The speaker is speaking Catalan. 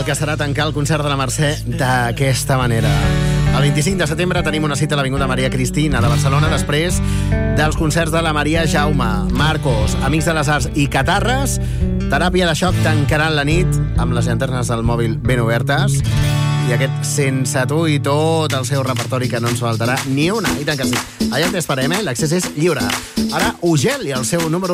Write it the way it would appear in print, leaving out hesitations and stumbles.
que serà tancar el concert de la Mercè d'aquesta manera. El 25 de setembre tenim una cita a l'Avinguda Maria Cristina de Barcelona, després dels concerts de la Maria Jaume, Marcos, Amics de les Arts i Catarres. Teràpia de Xoc tancaran la nit amb les llanternes del mòbil ben obertes i aquest Sense tu i tot el seu repertori que no ens faltarà ni una. I tant que sí. Allà t'esperem, l'accés és lliure. Ara, Ugel i el seu número